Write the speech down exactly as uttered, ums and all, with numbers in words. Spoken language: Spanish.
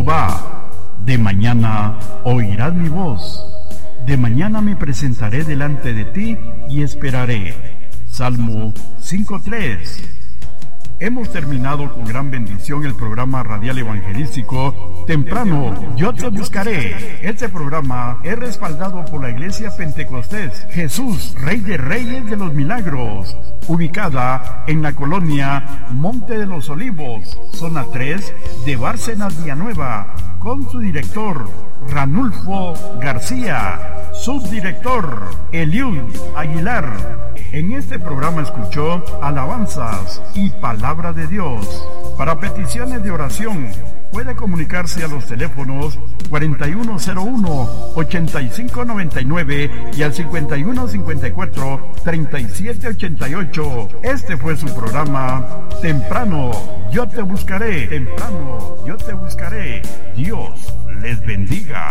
Jehová, de mañana oirás mi voz. De mañana me presentaré delante de ti y esperaré. Salmo cinco tres. Hemos terminado con gran bendición el programa radial evangelístico Temprano Yo Te Buscaré. Este programa es respaldado por la Iglesia Pentecostés Jesús, Rey de Reyes de los Milagros, ubicada en la colonia Monte de los Olivos, zona tres de Bárcenas, Villanueva, con su director Ranulfo García, subdirector Eliud Aguilar. En este programa escuchó alabanzas y palabra de Dios. Para peticiones de oración puede comunicarse a los teléfonos cuarenta y uno cero uno, ochenta y cinco noventa y nueve y al cincuenta y uno cincuenta y cuatro, treinta y siete ochenta y ocho. Este fue su programa Temprano Yo Te Buscaré. Temprano Yo Te Buscaré. Dios les bendiga.